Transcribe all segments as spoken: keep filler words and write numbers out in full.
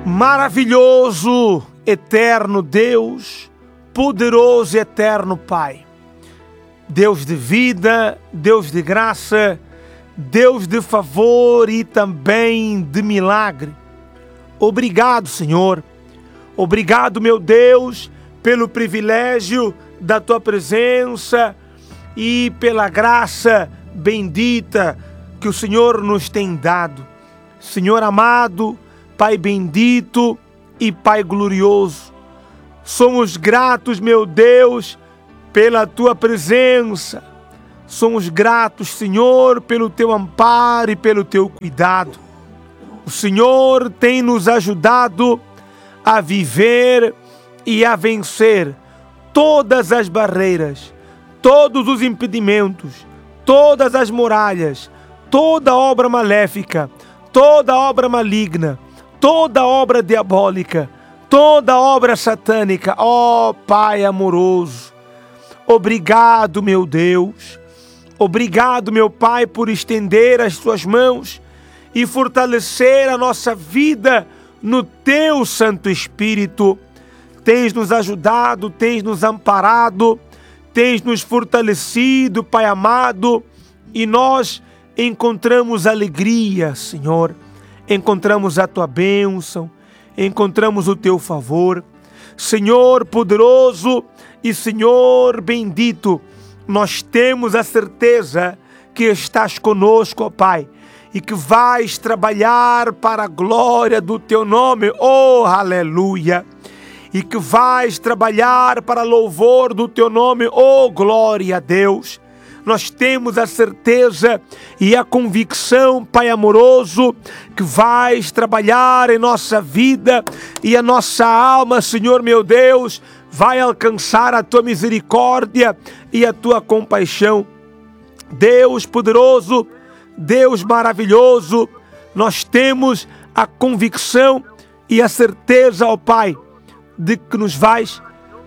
Maravilhoso, eterno Deus, poderoso e eterno Pai, Deus de vida, Deus de graça, Deus de favor e também de milagre. Obrigado, Senhor. Obrigado, meu Deus, pelo privilégio da Tua presença e pela graça bendita que o Senhor nos tem dado. Senhor amado, Pai bendito e Pai glorioso, somos gratos, meu Deus, pela Tua presença. Somos gratos, Senhor, pelo Teu amparo e pelo Teu cuidado. O Senhor tem nos ajudado a viver e a vencer todas as barreiras, todos os impedimentos, todas as muralhas, toda obra maléfica, toda obra maligna, toda obra diabólica, toda obra satânica. Ó Pai amoroso, obrigado, meu Deus. Obrigado, meu Pai, por estender as Tuas mãos e fortalecer a nossa vida no Teu Santo Espírito. Tens nos ajudado, tens nos amparado, tens nos fortalecido, Pai amado, e nós encontramos alegria, Senhor. Encontramos a Tua bênção, encontramos o Teu favor. Senhor poderoso e Senhor bendito, nós temos a certeza que estás conosco, ó Pai, e que vais trabalhar para a glória do Teu nome, oh aleluia, e que vais trabalhar para louvor do Teu nome, oh glória a Deus. Nós temos a certeza e a convicção, Pai amoroso, que vais trabalhar em nossa vida e a nossa alma, Senhor meu Deus, vai alcançar a Tua misericórdia e a Tua compaixão. Deus poderoso, Deus maravilhoso, nós temos a convicção e a certeza, ó Pai, de que nos vais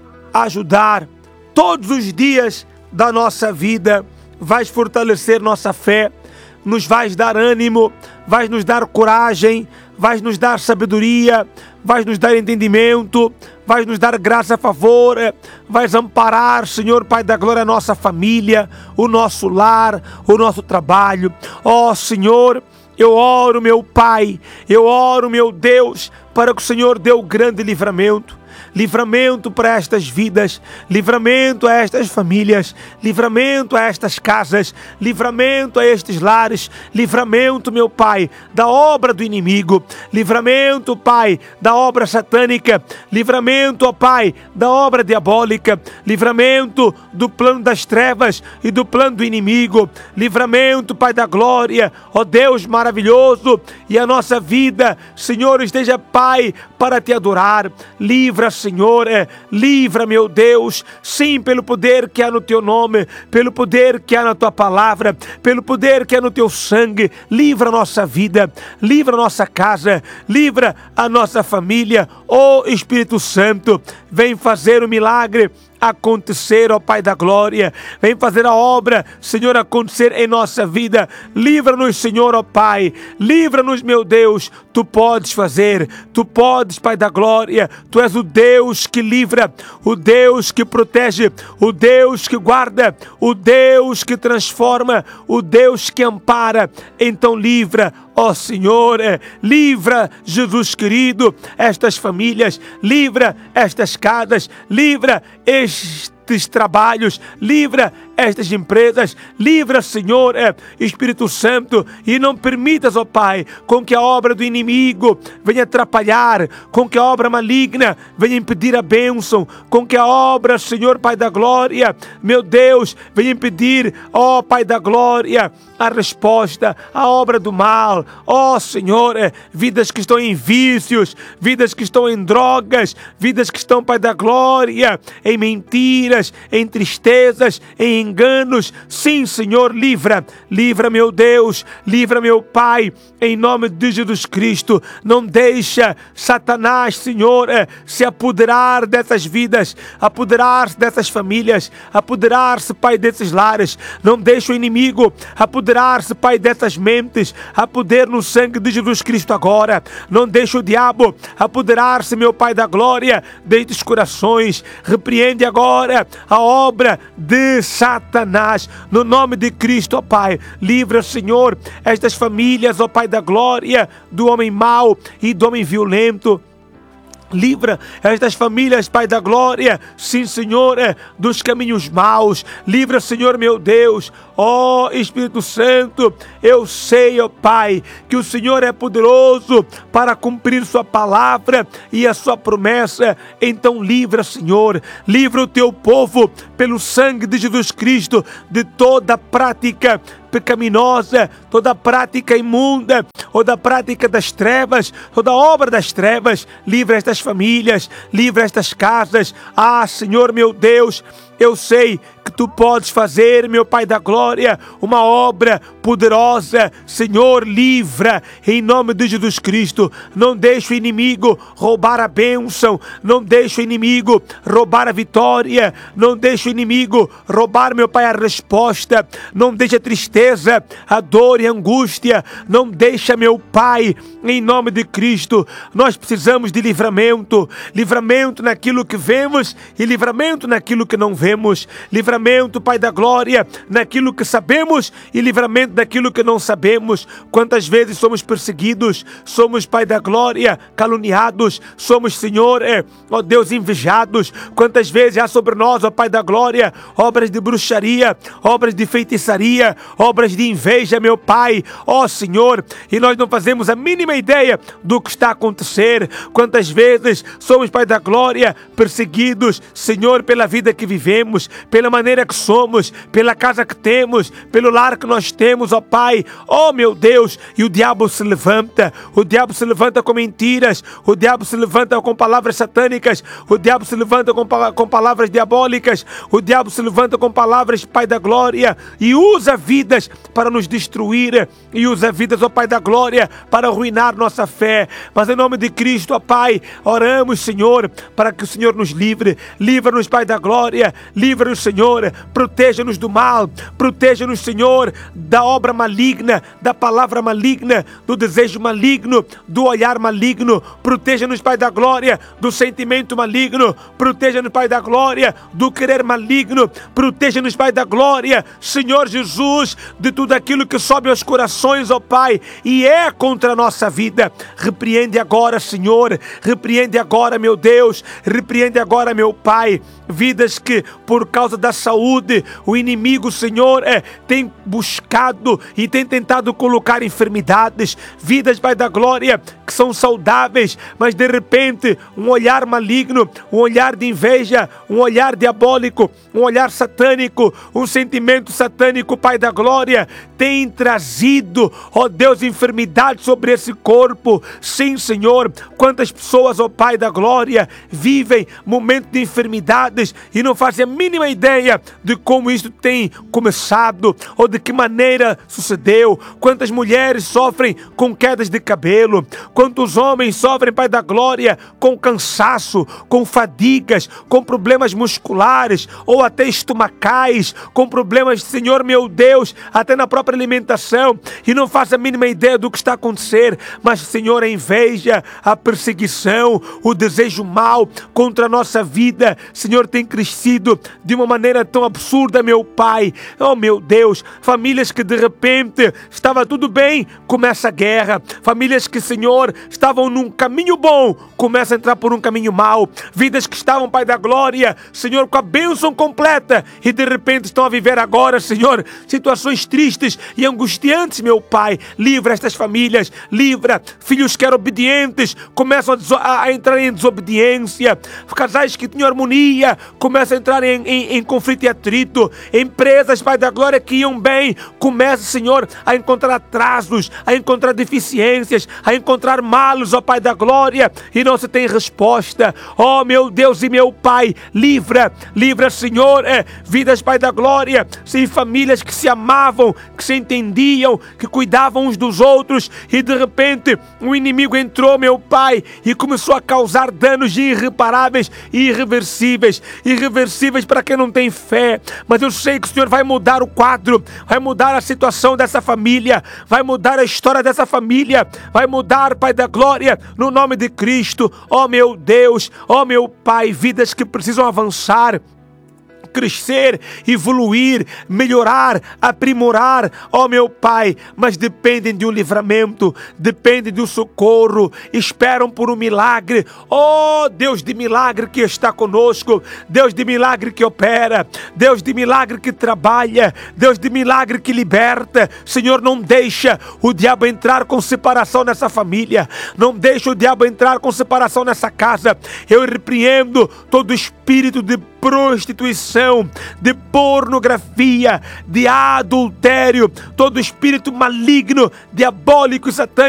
ajudar todos os dias da nossa vida, vais fortalecer nossa fé, nos vais dar ânimo, vais nos dar coragem, vais nos dar sabedoria, vais nos dar entendimento, vais nos dar graça a favor, vais amparar, Senhor Pai da glória, a nossa família, o nosso lar, o nosso trabalho. Ó Senhor, eu oro, meu Pai, eu oro, meu Deus, para que o Senhor dê o grande livramento. Livramento para estas vidas, livramento a estas famílias, livramento a estas casas, livramento a estes lares, livramento, meu Pai, da obra do inimigo, livramento, Pai, da obra satânica, livramento, ó Pai, da obra diabólica, livramento do plano das trevas e do plano do inimigo, livramento, Pai da glória, ó Deus maravilhoso, e a nossa vida, Senhor, esteja, Pai, para Te adorar. Livra, Senhor, é, livra, meu Deus, sim, pelo poder que há no Teu nome, pelo poder que há na Tua palavra, pelo poder que há no Teu sangue. Livra a nossa vida, livra a nossa casa, livra a nossa família. Ó Espírito Santo, vem fazer o milagre acontecer, ó Pai da glória, vem fazer a obra, Senhor, acontecer em nossa vida. Livra-nos, Senhor, ó Pai, livra-nos, meu Deus. Tu podes fazer, Tu podes, Pai da glória, Tu és o Deus que livra, o Deus que protege, o Deus que guarda, o Deus que transforma, o Deus que ampara. Então livra, ó Senhor, livra, Jesus querido, estas famílias, livra estas casas, livra estes trabalhos, livra estas empresas, livra, Senhor, é, Espírito Santo, e não permitas, ó Pai, com que a obra do inimigo venha atrapalhar, com que a obra maligna venha impedir a bênção, com que a obra, Senhor, Pai da glória, meu Deus, venha impedir, ó Pai da glória, a resposta à obra do mal. Ó Senhor, é, vidas que estão em vícios, vidas que estão em drogas, vidas que estão, Pai da glória, em mentiras, em tristezas, em enganos. Sim, Senhor, livra, livra, meu Deus, livra, meu Pai, em nome de Jesus Cristo. Não deixa Satanás, Senhor, se apoderar dessas vidas, apoderar-se dessas famílias, apoderar-se, Pai, desses lares. Não deixa o inimigo apoderar-se, Pai, dessas mentes. Há poder no sangue de Jesus Cristo agora. Não deixa o diabo apoderar-se, meu Pai da glória, destes corações. Repreende agora a obra de Satanás, no nome de Cristo, ó Pai. Livra, Senhor, estas famílias, ó Pai da glória, do homem mau e do homem violento. Livra estas famílias, Pai da glória, sim, Senhor, dos caminhos maus. Livra, Senhor, meu Deus. Ó Espírito Santo, eu sei, ó Pai, que o Senhor é poderoso para cumprir sua palavra e a sua promessa. Então livra, Senhor, livra o teu povo pelo sangue de Jesus Cristo de toda prática pecaminosa, toda prática imunda, ou da prática das trevas, toda obra das trevas. Livra estas famílias, livra estas casas. Ah, Senhor, meu Deus, eu sei que Tu podes fazer, meu Pai da glória, uma obra poderosa. Senhor, livra em nome de Jesus Cristo. Não deixe o inimigo roubar a bênção, não deixe o inimigo roubar a vitória, não deixe o inimigo roubar, meu Pai, a resposta. Não deixe a tristeza, a dor e a angústia, não deixa, meu Pai, em nome de Cristo. Nós precisamos de livramento, livramento naquilo que vemos e livramento naquilo que não vemos. Livramento, Pai da glória, naquilo que sabemos e livramento daquilo que não sabemos. Quantas vezes somos perseguidos, somos, Pai da glória, caluniados, somos, Senhor, é, ó Deus, invejados. Quantas vezes há sobre nós, ó Pai da glória, obras de bruxaria, obras de feitiçaria, obras de inveja, meu Pai, ó Senhor, e nós não fazemos a mínima ideia do que está a acontecer. Quantas vezes somos, Pai da glória, perseguidos, Senhor, pela vida que vivemos, pela maneira que somos, pela casa que temos, pelo lar que nós temos, ó Pai, ó meu Deus, e o diabo se levanta, o diabo se levanta com mentiras, o diabo se levanta com palavras satânicas, o diabo se levanta com, com palavras diabólicas, o diabo se levanta com palavras, Pai da glória, e usa vidas para nos destruir, e usa vidas, ó Pai da glória, para arruinar nossa fé. Mas em nome de Cristo, ó Pai, oramos, Senhor, para que o Senhor nos livre. Livra-nos, Pai da glória, livra-nos, Senhor, proteja-nos do mal, proteja-nos, Senhor, da obra maligna, da palavra maligna, do desejo maligno, do olhar maligno. Proteja-nos, Pai da glória, do sentimento maligno. Proteja-nos, Pai da glória, do querer maligno. Proteja-nos, Pai da glória, Senhor Jesus, de tudo aquilo que sobe aos corações, ó Pai, e é contra a nossa vida. Repreende agora, Senhor, repreende agora, meu Deus, repreende agora, meu Pai, vidas que por causa da saúde o inimigo, Senhor, é, tem buscado e tem tentado colocar enfermidades. Vidas, Pai da glória, que são saudáveis, mas de repente um olhar maligno, um olhar de inveja, um olhar diabólico, um olhar satânico, um sentimento satânico, Pai da glória, tem trazido, ó Deus, enfermidade sobre esse corpo. Sim, Senhor, quantas pessoas, ó Pai da glória, vivem momentos de enfermidades e não fazem a mínima ideia de como isso tem começado ou de que maneira sucedeu. Quantas mulheres sofrem com quedas de cabelo, quantos homens sofrem, Pai da glória, com cansaço, com fadigas, com problemas musculares ou até estomacais, com problemas, Senhor meu Deus, até na própria alimentação, e não faz a mínima ideia do que está a acontecer. Mas, Senhor, a inveja, a perseguição, o desejo mal contra a nossa vida, Senhor, tem crescido de uma maneira tão absurda, meu Pai. Oh meu Deus, famílias que de repente estava tudo bem, começa a guerra. Famílias que, Senhor, estavam num caminho bom, começa a entrar por um caminho mau. Vidas que estavam, Pai da glória, Senhor, com a bênção completa, e de repente estão a viver agora, Senhor, situações tristes e angustiantes, meu Pai. Livra estas famílias, livra filhos que eram obedientes, começam a, a entrar em desobediência, casais que tinham harmonia começam a entrar em, em, em conflito e atrito. Empresas, Pai da glória, que iam bem, começam, Senhor, a encontrar atrasos, a encontrar deficiências, a encontrar malos, ó Pai da glória, e não se tem resposta. Ó meu Deus e meu Pai, livra, livra, Senhor, é, vidas, Pai da glória, sim, famílias que se amavam, que se entendiam, que cuidavam uns dos outros, e de repente o inimigo entrou, meu Pai, e começou a causar danos irreparáveis e irreversíveis, irreversíveis para quem não tem fé. Mas eu sei que o Senhor vai mudar o quadro, vai mudar a situação dessa família, vai mudar a história dessa família, vai mudar, Pai da glória, no nome de Cristo. Ó meu Deus, ó meu Pai, vidas que precisam avançar, crescer, evoluir, melhorar, aprimorar, ó meu Pai, mas dependem de um livramento, dependem de um socorro, esperam por um milagre. Ó Deus de milagre que está conosco, Deus de milagre que opera, Deus de milagre que trabalha, Deus de milagre que liberta. Senhor, não deixa o diabo entrar com separação nessa família, não deixa o diabo entrar com separação nessa casa. Eu repreendo todo espírito de prostituição, de pornografia, de adultério, todo espírito maligno, diabólico e satânico